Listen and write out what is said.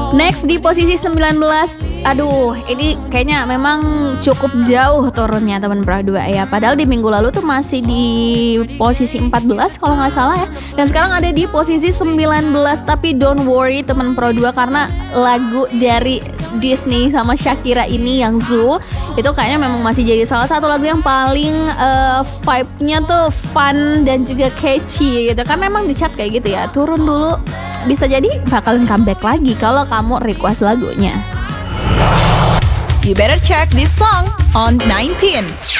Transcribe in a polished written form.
Next di posisi 19. Aduh, ini kayaknya memang cukup jauh turunnya teman Pro 2 ya. Padahal di minggu lalu tuh masih di posisi 14 kalau nggak salah ya. Dan sekarang ada di posisi 19. Tapi don't worry teman Pro 2, karena lagu dari Disney sama Shakira ini yang Zoo itu kayaknya memang masih jadi salah satu lagu yang paling vibe-nya tuh fun dan juga catchy gitu. Karena memang dicat kayak gitu ya, turun dulu, bisa jadi bakalan comeback lagi kalau kamu request lagunya. You better check this song on 19.